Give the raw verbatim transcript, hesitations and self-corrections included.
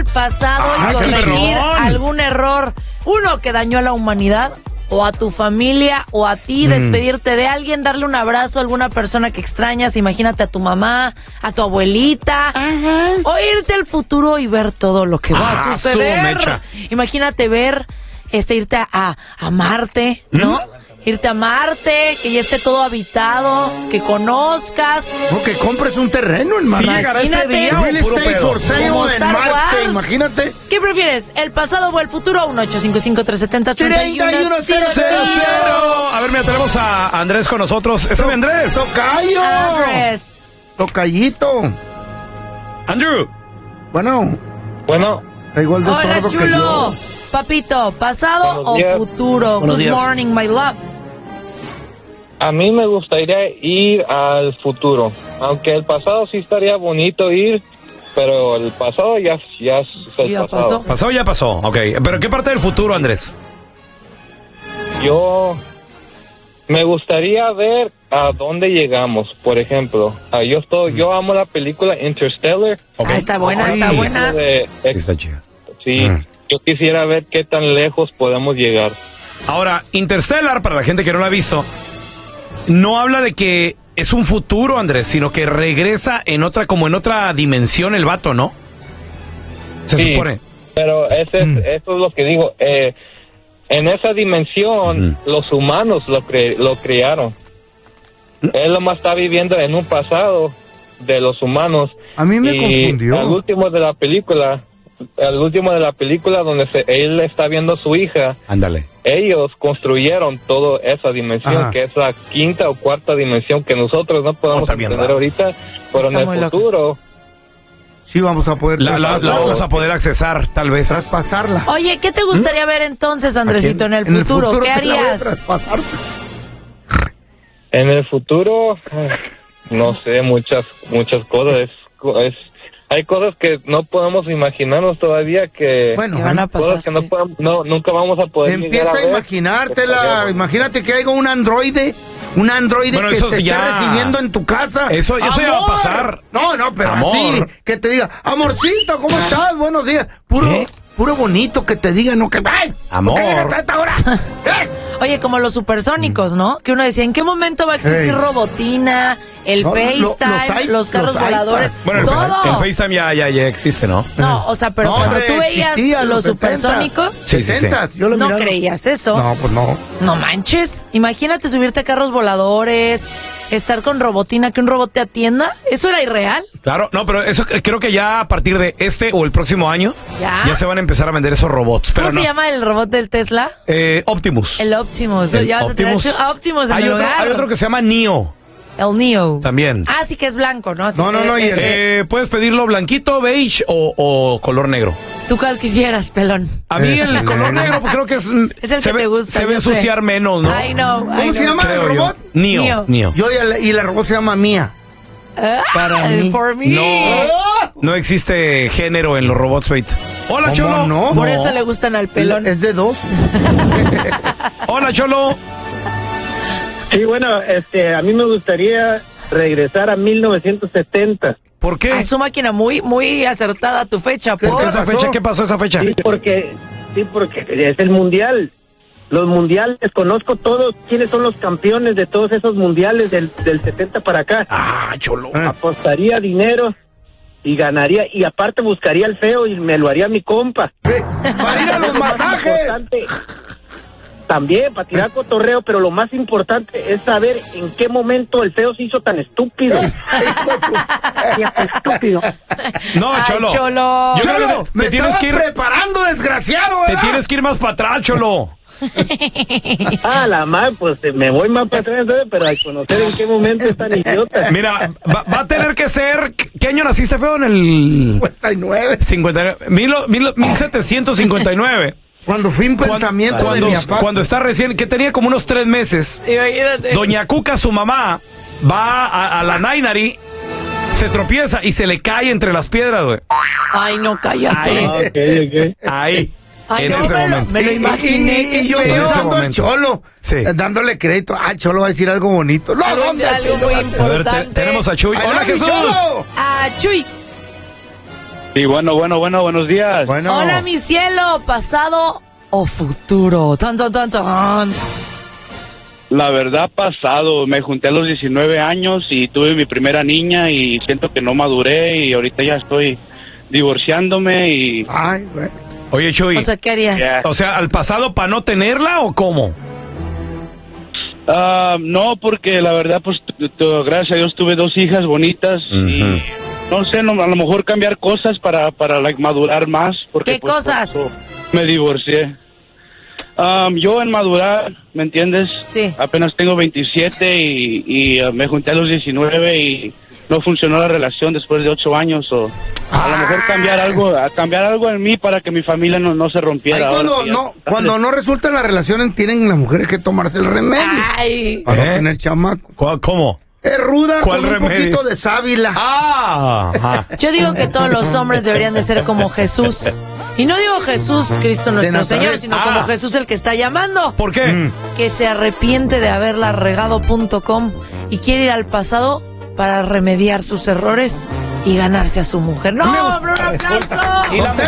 al pasado Ah, y corregir cabrón. algún error. Uno que dañó a la humanidad, o a tu familia, o a ti, mm. despedirte de alguien, darle un abrazo a alguna persona que extrañas. Imagínate a tu mamá, a tu abuelita. Ajá. O irte al futuro y ver todo lo que va ah, a suceder. Imagínate ver, este, irte a, a, a Marte, ¿no? ¿Mm? Irte a Marte, que ya esté todo habitado, que conozcas. O que compres un terreno en Marte. Sí, llegará ese día. Real estate for sale en Marte, imagínate. ¿Qué prefieres, el pasado o el futuro? uno ocho cinco cinco tres siete cero tres uno cero cero. A ver, mira, tenemos a Andrés con nosotros. ¡Ese es Andrés! ¡Tocayo! Andrés. ¡Tocayito! Andrew. Bueno. Bueno. Está igual de Hola, sordo chulo. que yo. Papito, ¿pasado o futuro? Buenos Good días. morning, my love. A mí me gustaría ir al futuro, aunque el pasado sí estaría bonito ir, pero el pasado ya, ya es el Ya pasado. pasó. Pasó, ya pasó. Ok. ¿Pero qué parte del futuro, Andrés? Yo me gustaría ver a dónde llegamos, por ejemplo. Ah, yo estoy, yo amo la película Interstellar. Okay. Ah, está buena, Ay. está buena. De- Sí, está chido. sí, Mm. yo quisiera ver qué tan lejos podemos llegar. Ahora, Interstellar, para la gente que no la ha visto, no habla de que es un futuro, Andrés, sino que regresa en otra, como en otra dimensión el vato, ¿no? Se Sí, supone. Pero ese es, Mm. eso es lo que digo. Eh, en esa dimensión, Mm. los humanos lo, cre- lo crearon. Mm. Él nomás está viviendo en un pasado de los humanos. A mí me y confundió. Al último de la película, al último de la película donde se, él está viendo a su hija, Ándale. ellos construyeron toda esa dimensión, Ajá. que es la quinta o cuarta dimensión que nosotros no podemos Oh, está bien entender raro. ahorita, pero Está en muy el loco. futuro... Sí, vamos a poder La, la- la traspasarla. vamos a poder accesar, tal vez. traspasarla. Oye, ¿qué te gustaría ver entonces, Andresito, en el En futuro? ¿Qué te la voy a harías? traspasar. En el futuro, no sé, muchas muchas cosas. Es, es, hay cosas que no podemos imaginarnos todavía que... Bueno, ¿Qué van a cosas pasar? que no, Sí. podemos- no nunca vamos a poder llegar empieza a ver. imaginártela. Imagínate que haya un androide. Un androide Bueno, que eso te sí esté ya- recibiendo en tu casa. Eso- eso ya va a ¡Amor! pasar. No, no, pero Amor. así, que te diga, amorcito, ¿cómo estás? Buenos días. Puro, ¿Qué? puro bonito que te diga, no que... ¡Ay! Amor. ¿Por qué llegaste a esta hora? ¿Eh? Oye, como los supersónicos, ¿no? Que uno decía, ¿en qué momento va a existir Ey. robotina, el No, lo- FaceTime, los hay- los carros los hay, voladores? Bueno, el, todo. el FaceTime ya, ya, ya existe, ¿no? No, o sea, pero No, cuando hombre, tú veías existía en los los setenta. supersónicos, Sí, sí, sí. sesentas, yo lo no miraba. creías eso. No, pues no. No manches. Imagínate subirte a carros voladores, estar con robotina, que un robot te atienda. ¿Eso era irreal? Claro, no, pero eso eh, creo que ya a partir de este o el próximo año ¿Ya? se van a empezar a vender esos robots. Pero ¿Cómo no. se llama el robot del Tesla? Eh, Optimus. El Optimus. El Ya vas a tener Optimus. a Optimus en hay, el otro, hogar. hay otro que se llama Neo El Neo. también. Ah, sí que es blanco, ¿no? Así No, no, que- no, y el- eh, Eh, puedes pedirlo blanquito, beige o, o color negro. Tú cuál quisieras, pelón. A mí Eh, el color negro. negro pues, creo que es, Es el se que ve, te gusta, se ve yo sé. ensuciar menos, ¿no? I know, I ¿Cómo know. se llama el Creo yo. robot? Neo. Neo. Neo. Yo y la, y la robot se llama Mía. Ah, Para mí. Por mí. No. No existe género en los robots, Wait. Hola, ¿Cómo Cholo. no? Por eso le gustan al pelón. Es de dos. Hola, Cholo. Sí, bueno, este, a mí me gustaría regresar a mil novecientos setenta. ¿Por qué? A su máquina muy, muy acertada tu fecha, ¿Qué por. ¿Qué esa pasó? fecha? ¿Qué pasó esa fecha? Sí, porque, sí, porque es el mundial. Los mundiales, conozco todos, quiénes son los campeones de todos esos mundiales del, del setenta para acá. Ah, Cholo. Ah. Apostaría dinero y ganaría, y aparte buscaría el feo y me lo haría mi compa. Eh, Para ir a los masajes. Importante, también para tirar cotorreo, pero lo más importante es saber en qué momento el feo se hizo tan estúpido. Viejo estúpido. No, Ay, Cholo. Cholo. Yo creo Cholo, que me te tienes estabas que ir, preparando, desgraciado. te ¿verdad? tienes que ir más para atrás, Cholo. Ah, la madre, pues eh, me voy más para atrás, ¿sabes? Pero al conocer en qué momento es tan idiota. Mira, va, va a tener que ser. ¿Qué año naciste, feo? En el cincuenta y nueve. cincuenta y nueve. Mil, mil, mil setecientos cincuenta y nueve. Cuando fui un pensamiento Cuando, de mi papá. cuando está recién, que tenía como unos tres meses, Imagínate. Doña Cuca, su mamá, va a, a la Nainari, se tropieza y se le cae entre las piedras, güey. Ay, no, cállate. Ahí. Ah, ok, ok. Ahí. Ay, en no, ese me lo, momento. me lo Y- y- imaginé. y, qué y yo feo. en ese dando al momento. Cholo, Sí. eh, dándole crédito. Ah, Cholo va a decir algo bonito. No, Algo- ¿dónde? algo Sí, muy no, importante. A ver, te- tenemos a Chuy. I Hola, love you, Jesús. Cholo. Ah, Chuy. Sí, bueno, bueno, bueno, buenos días. Bueno. Hola, mi cielo, pasado o futuro. Tan, tan, tan, tan. La verdad, pasado. Me junté a los diecinueve años y tuve mi primera niña y siento que no maduré y ahorita ya estoy divorciándome y... Ay, güey. Oye, Chuy. O sea, ¿qué harías? Ya. O sea, ¿al pasado para no tenerla o cómo? Ah, no, porque la verdad, pues, t- t- gracias a Dios tuve dos hijas bonitas y no sé, no, a lo mejor cambiar cosas para, para like, madurar más. Porque, ¿Qué pues, cosas? por eso me divorcié. Ah, yo en madurar, ¿me entiendes? Sí. Apenas tengo veintisiete y, y ah, me junté a los diecinueve y no funcionó la relación después de ocho años. O a lo mejor cambiar algo, a cambiar algo en mí para que mi familia no, no se Ahí rompiera. ahora cuando que ya- no, cuando no resultan las relaciones, tienen las mujeres que tomarse el remedio Ay. para ¿Eh? no tener chamaco. ¿Cuál- ¿Cómo? Es ruda ¿Cuál con un remedio? poquito de sábila. Ah, ajá. Yo digo que todos los hombres deberían de ser como Jesús. Y no digo Jesús, Cristo nuestro Nazaret. Señor, sino Ah. como Jesús el que está llamando. ¿Por qué? Mm. Que se arrepiente de haberla regado punto com y quiere ir al pasado para remediar sus errores y ganarse a su mujer. ¡No, hombre, un aplauso! Y la